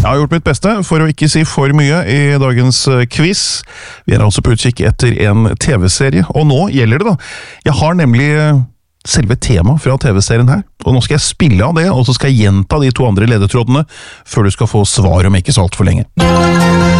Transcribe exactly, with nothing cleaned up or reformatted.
Jeg har gjort mitt beste for å ikke si for mye i dagens quiz. Vi er altså på utkikk etter en T V-serie, og nå gjelder det da. Jeg har nemlig selve temaet fra T V-serien her, og nå skal jeg spille av det, og så skal jeg gjenta de to andre ledetrådene før du skal få svar om ikke så alt for lenge.